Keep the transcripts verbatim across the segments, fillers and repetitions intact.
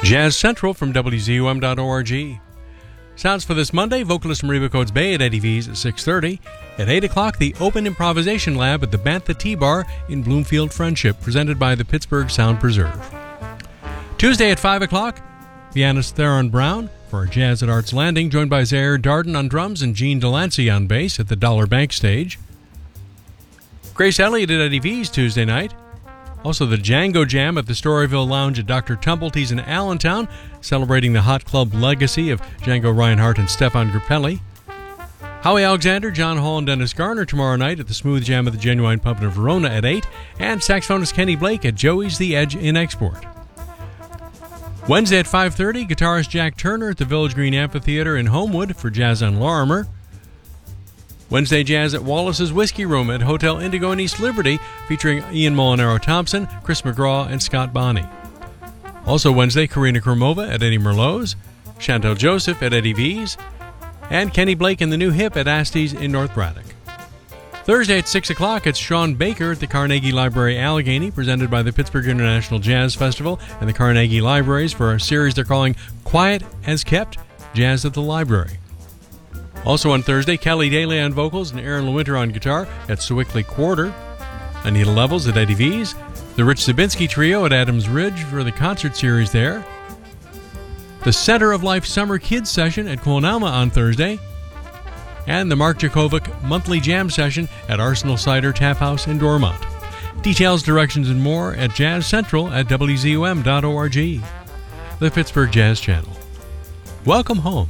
Jazz Central from W Z U M dot org. Sounds for this Monday, vocalist Marie Coates Bay at Eddie V's at six thirty. At eight o'clock, the Open Improvisation Lab at the Bantha Tea Bar in Bloomfield Friendship, presented by the Pittsburgh Sound Preserve. Tuesday at five o'clock, pianist Theron Brown for Jazz at Arts Landing, joined by Zaire Darden on drums and Gene Delancey on bass at the Dollar Bank stage. Grace Elliott at Eddie V's Tuesday night. Also the Django Jam at the Storyville Lounge at Doctor Tumbletee's in Allentown, celebrating the Hot Club legacy of Django Reinhardt and Stefan Grappelli. Howie Alexander, John Hall, and Dennis Garner tomorrow night at the Smooth Jam at the Genuine Pumpkin of Verona at eight, and saxophonist Kenny Blake at Joey's The Edge in Export. Wednesday at five thirty, guitarist Jack Turner at the Village Green Amphitheater in Homewood for Jazz on Lorimer. Wednesday Jazz at Wallace's Whiskey Room at Hotel Indigo in East Liberty, featuring Ian Molinaro-Thompson, Chris McGraw, and Scott Bonney. Also Wednesday, Karina Krumova at Eddie Merlot's, Chantal Joseph at Eddie V's, and Kenny Blake and the New Hip at Astee's in North Braddock. Thursday at six o'clock, it's Sean Baker at the Carnegie Library Allegheny, presented by the Pittsburgh International Jazz Festival and the Carnegie Libraries for a series they're calling Quiet as Kept, Jazz at the Library. Also on Thursday, Kelly Daly on vocals and Aaron LeWinter on guitar at Sewickley Quarter, Anita Levels at Eddie V's, the Rich Zabinski Trio at Adams Ridge for the concert series there, the Center of Life Summer Kids Session at Quonalma on Thursday, and the Mark Jakovic Monthly Jam Session at Arsenal Cider Tap House in Dormont. Details, directions, and more at Jazz Central at W Z U M dot org. The Pittsburgh Jazz Channel. Welcome home.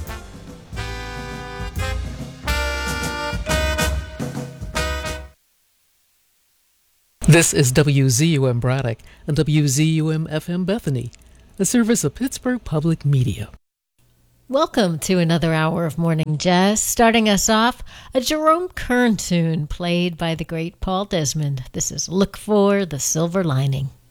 This is W Z U M Braddock and W Z U M F M Bethany, a service of Pittsburgh Public Media. Welcome to another hour of Morning Jazz. Starting us off, a Jerome Kern tune played by the great Paul Desmond. This is Look for the Silver Lining.